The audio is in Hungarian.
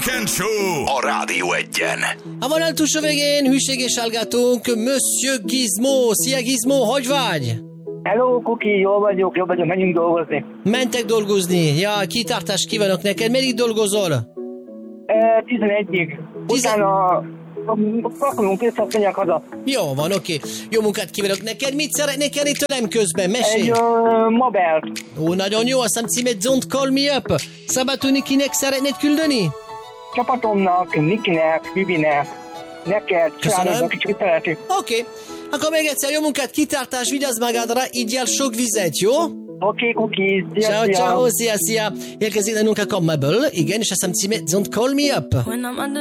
Weekend Show a Rádió Egyen. A vonal túlsó végén hűséges hallgatónk Monsieur Gizmo. Szia Gizmo, hogy vagy? Hello, Kuki, jól vagyok, menjünk dolgozni. Mentek dolgozni. Ja, kitartást kívánok neked. Meddig dolgozol? 11-ig. Utána pakolunk össze, azt mondják haza. Jó van, oké. Jó munkát kívánok neked. Mit szeretnék elni tőlem közben? Mesélj! Egy mobelt. Ó, nagyon jó. Azt címet Don't Call Me Up. Szabadoni kinek szeretnéd küldeni? Csapatomnak, Nikinek, Bibinek, neked, családnak, kicsit szeretik. Oké. Akkor még egyszer jó munkát, kitartás, vigyázz magadra, igyál sok vizet, jó? Oké, Kuki, Ciao, ciao, szia. Érkezik a Nuka Mobile, igen, és azt címet Don't Call Me Up.